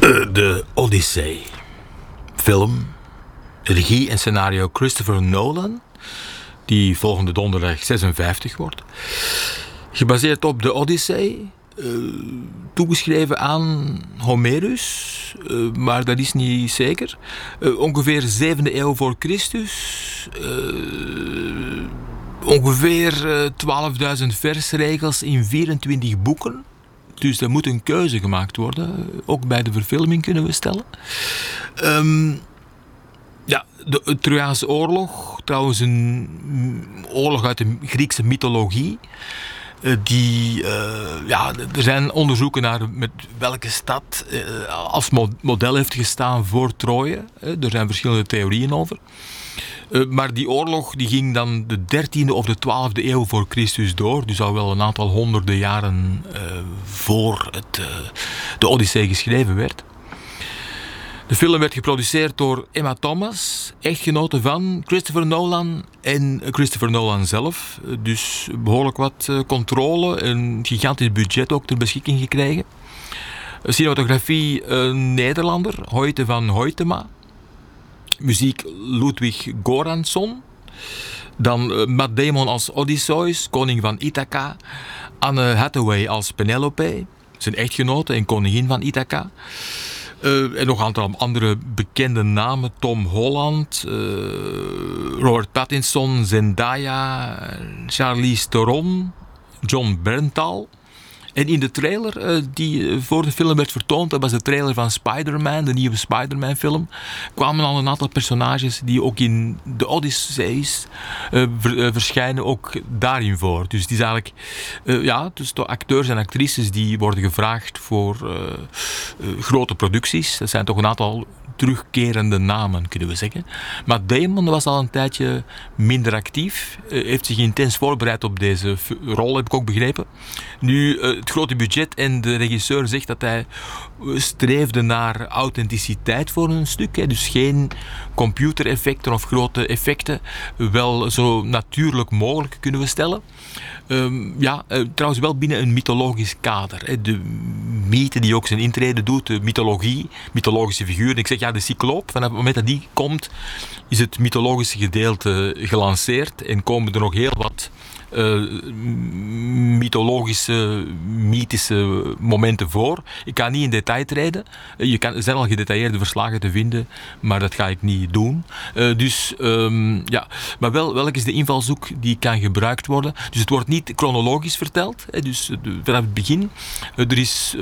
De Odyssee. Film, regie en scenario Christopher Nolan, die volgende donderdag 56 wordt. Gebaseerd op de Odyssee, toegeschreven aan Homerus, maar dat is niet zeker. Ongeveer 7e eeuw voor Christus. Ongeveer 12.000 versregels in 24 boeken. Dus er moet een keuze gemaakt worden. Ook bij de verfilming kunnen we stellen. De Trojaanse oorlog. Trouwens een oorlog uit de Griekse mythologie. Er zijn onderzoeken naar met welke stad als model heeft gestaan voor Troje. Er zijn verschillende theorieën over. Maar die oorlog die ging dan de 13e of de 12e eeuw voor Christus door. Dus al wel een aantal honderden jaren voor de Odyssee geschreven werd. De film werd geproduceerd door Emma Thomas, echtgenote van Christopher Nolan en Christopher Nolan zelf. Dus behoorlijk wat controle, een gigantisch budget ook ter beschikking gekregen. Cinematografie Nederlander, Hoyte van Hoytema. Muziek Ludwig Göransson. Dan Matt Damon als Odysseus, koning van Ithaca. Anne Hathaway als Penelope, zijn echtgenote en koningin van Ithaca. En nog een aantal andere bekende namen. Tom Holland, Robert Pattinson, Zendaya, Charlize Theron, John Bernthal. En in de trailer die voor de film werd vertoond, dat was de trailer van Spider-Man, de nieuwe Spider-Man-film, kwamen al een aantal personages die ook in de Odysseus verschijnen, ook daarin voor. Dus die is eigenlijk, dus de acteurs en actrices die worden gevraagd voor grote producties. Dat zijn toch een aantal terugkerende namen, kunnen we zeggen. Maar Damon was al een tijdje minder actief. Heeft zich intens voorbereid op deze rol, heb ik ook begrepen. Nu, het grote budget en de regisseur zegt dat hij streefde naar authenticiteit voor een stuk. Dus geen computereffecten of grote effecten. Wel zo natuurlijk mogelijk, kunnen we stellen. Trouwens wel binnen een mythologisch kader. De mythe die ook zijn intrede doet, de mythologie, mythologische figuren. Ik zeg de cycloop, vanaf het moment dat die komt, is het mythologische gedeelte gelanceerd en komen er nog heel wat mythologische, mythische momenten voor. Ik ga niet in detail treden. Er zijn al gedetailleerde verslagen te vinden, maar dat ga ik niet doen. Maar wel, welke is de invalshoek die kan gebruikt worden? Dus het wordt niet chronologisch verteld, dus vanaf het begin. Er is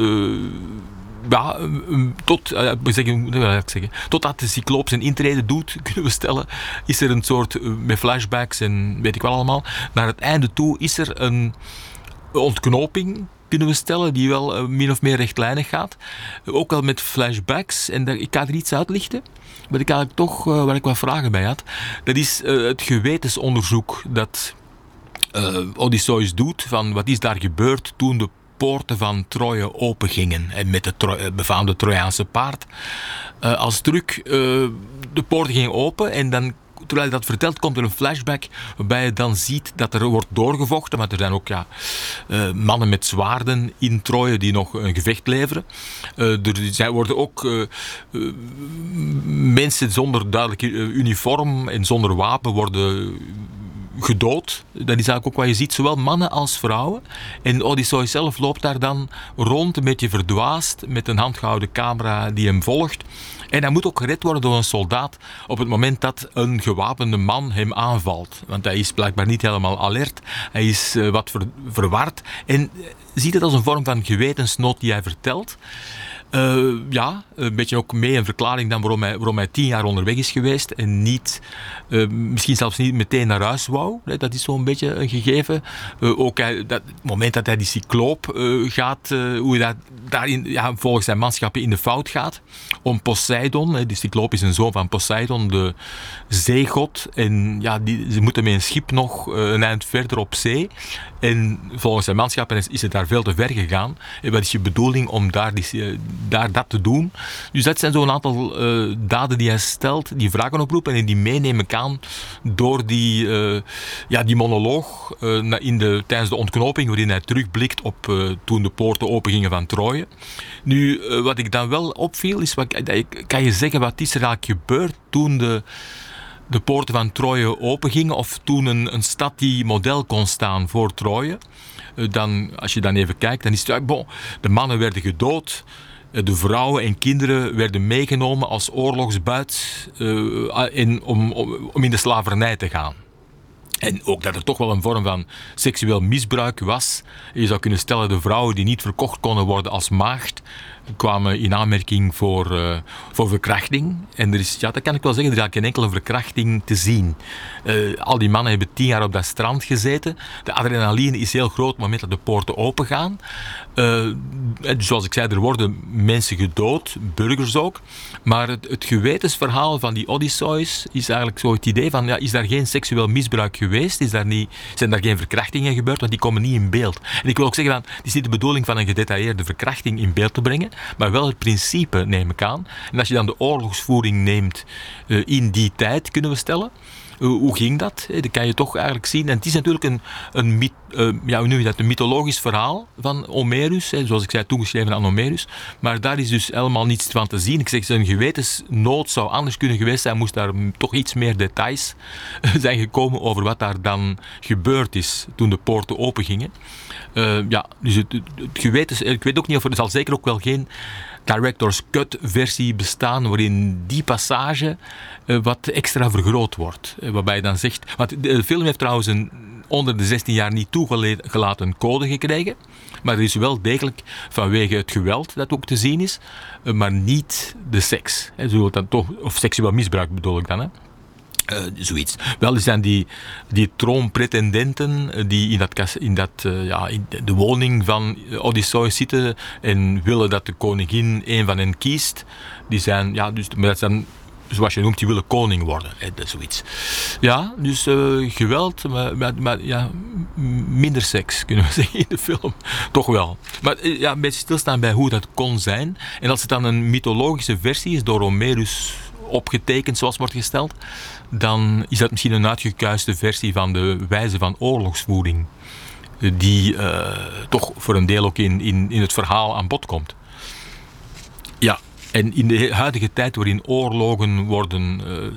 totdat de cycloop zijn intrede doet, kunnen we stellen, is er een soort, met flashbacks en weet ik wel allemaal, naar het einde toe is er een ontknoping, kunnen we stellen, die wel min of meer rechtlijnig gaat. Ook al met flashbacks, en ik ga er iets uitlichten, maar ik eigenlijk toch, waar ik wat vragen bij had. Dat is het gewetensonderzoek dat Odysseus doet, van wat is daar gebeurd toen de poorten van Troje opengingen en met het befaamde Trojaanse paard. Als truc, de poorten gingen open en dan, terwijl hij dat vertelt, komt er een flashback waarbij je dan ziet dat er wordt doorgevochten, maar er zijn ook mannen met zwaarden in Troje die nog een gevecht leveren. Er worden ook mensen zonder duidelijk uniform en zonder wapen worden gedood. Dat is eigenlijk ook wat je ziet, zowel mannen als vrouwen. En Odysseus zelf loopt daar dan rond, een beetje verdwaasd, met een handgehouden camera die hem volgt. En hij moet ook gered worden door een soldaat op het moment dat een gewapende man hem aanvalt. Want hij is blijkbaar niet helemaal alert. Hij is wat verward. En ziet het als een vorm van gewetensnood die hij vertelt. Een beetje ook mee een verklaring dan waarom hij 10 jaar onderweg is geweest en niet, misschien zelfs niet meteen naar huis wou. Dat is zo'n beetje een gegeven. Ook het moment dat hij die cycloop gaat, hoe hij daarin, volgens zijn manschappen in de fout gaat, om Poseidon, die cycloop is een zoon van Poseidon, de zeegod, en ze moeten met een schip nog een eind verder op zee. En volgens zijn manschappen is het daar veel te ver gegaan. En wat is je bedoeling om daar daar dat te doen. Dus dat zijn zo'n aantal daden die hij stelt, die vragen oproepen en die meenemen kan door die monoloog tijdens de ontknoping, waarin hij terugblikt op toen de poorten opengingen van Troje. Nu, wat ik dan wel opviel, is, kan je zeggen, wat is er eigenlijk gebeurd toen de poorten van Troje opengingen, of toen een stad die model kon staan voor Troje? Als je dan even kijkt, dan is het de mannen werden gedood, de vrouwen en kinderen werden meegenomen als oorlogsbuit om in de slavernij te gaan. En ook dat er toch wel een vorm van seksueel misbruik was. Je zou kunnen stellen, de vrouwen die niet verkocht konden worden als maagd, kwamen in aanmerking voor verkrachting. En dat kan ik wel zeggen, er is eigenlijk geen enkele verkrachting te zien. Al die mannen hebben 10 jaar op dat strand gezeten. De adrenaline is heel groot op het moment dat de poorten opengaan. Zoals ik zei, er worden mensen gedood, burgers ook. Maar het gewetensverhaal van die Odysseus is eigenlijk zo het idee van, is daar geen seksueel misbruik geweest? Zijn daar geen verkrachtingen gebeurd? Want die komen niet in beeld. En ik wil ook zeggen, het is niet de bedoeling van een gedetailleerde verkrachting in beeld te brengen, maar wel het principe, neem ik aan. En als je dan de oorlogsvoering neemt in die tijd, kunnen we stellen, hoe ging dat? Dat kan je toch eigenlijk zien. En het is natuurlijk een mythologisch verhaal van Homerus, zoals ik zei, toegeschreven aan Homerus. Maar daar is dus helemaal niets van te zien. Ik zeg, zijn gewetensnood zou anders kunnen geweest zijn, moest daar toch iets meer details zijn gekomen over wat daar dan gebeurd is toen de poorten opengingen. Dus het geweten, ik weet ook niet of er zal zeker ook wel geen director's cut versie bestaan waarin die passage wat extra vergroot wordt. Waarbij je dan zegt, want de film heeft trouwens een onder de 16 jaar niet toegelaten code gekregen, maar er is wel degelijk vanwege het geweld dat ook te zien is, maar niet de seks. Of seksueel misbruik bedoel ik dan, hè. Zoiets. Wel, er zijn die troonpretendenten die in de woning van Odysseus zitten en willen dat de koningin een van hen kiest. Die zijn, maar dat zijn, zoals je noemt, die willen koning worden. Zoiets. Ja, dus geweld, maar minder seks, kunnen we zeggen, in de film. Toch wel. Maar een beetje stilstaan bij hoe dat kon zijn. En als het dan een mythologische versie is, door Homerus opgetekend, zoals wordt gesteld, dan is dat misschien een uitgekuiste versie van de wijze van oorlogsvoering, die toch voor een deel ook in het verhaal aan bod komt. Ja, en in de huidige tijd waarin oorlogen worden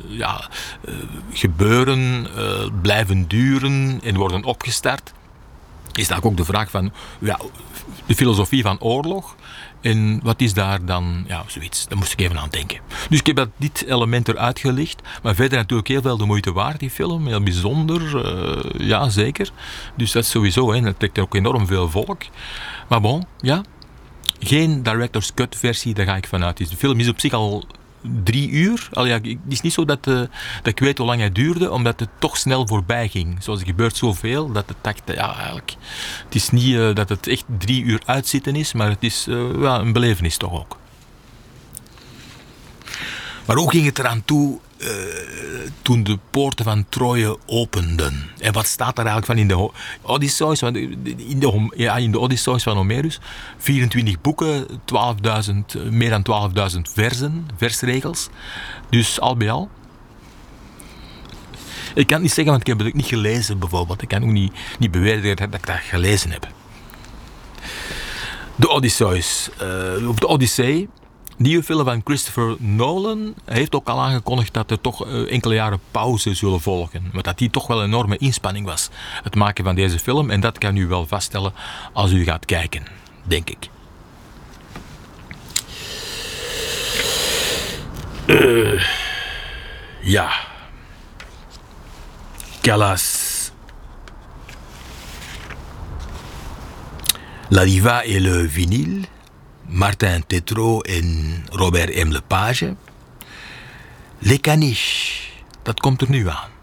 gebeuren, blijven duren en worden opgestart, is daar ook de vraag van de filosofie van oorlog. En wat is daar dan, zoiets, daar moest ik even aan denken. Dus ik heb dit element eruit gelicht, maar verder natuurlijk heel veel de moeite waard, die film, heel bijzonder, zeker. Dus dat is sowieso, en dat trekt er ook enorm veel volk. Maar bon, geen director's cut versie, daar ga ik vanuit. Dus de film is op zich al 3 uur. Het is niet zo dat ik weet hoe lang hij duurde, omdat het toch snel voorbij ging. Zoals er gebeurt zoveel, dat het dacht, eigenlijk, het is niet dat het echt 3 uur uitzitten is, maar het is een belevenis toch ook. Maar hoe ging het eraan toe toen de poorten van Troje openden? En wat staat daar eigenlijk van in de Odysseus? In de Odysseus van Homerus, 24 boeken, meer dan 12.000 versregels. Dus al bij al. Ik kan het niet zeggen, want ik heb het niet gelezen bijvoorbeeld. Ik kan ook niet beweren dat ik dat gelezen heb. De Odysseus, of de Odyssee. Nieuwe film van Christopher Nolan heeft ook al aangekondigd dat er toch enkele jaren pauze zullen volgen. Maar dat die toch wel een enorme inspanning was, het maken van deze film. En dat kan u wel vaststellen als u gaat kijken, denk ik. Callas. La Diva et le Vinyle. Martin Tétrault en Robert M. Lepage. Les Caniches, dat komt er nu aan.